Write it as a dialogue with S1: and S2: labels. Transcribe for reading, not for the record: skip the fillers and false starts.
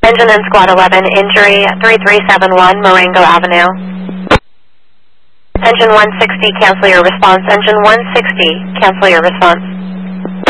S1: Engine in Squad 11, injury 3371 Marengo Avenue. Engine 160, cancel your response. Engine 160, cancel your response.